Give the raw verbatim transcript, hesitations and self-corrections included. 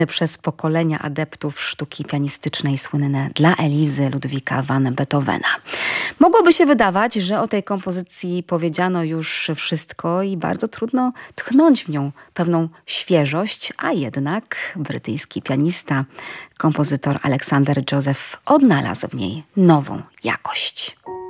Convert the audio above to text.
przez pokolenia adeptów sztuki pianistycznej słynne dla Elizy Ludwika van Beethovena. Mogłoby się wydawać, że o tej kompozycji powiedziano już wszystko i bardzo trudno tchnąć w nią pewną świeżość, a jednak brytyjski pianista, kompozytor Alexander Joseph odnalazł w niej nową jakość.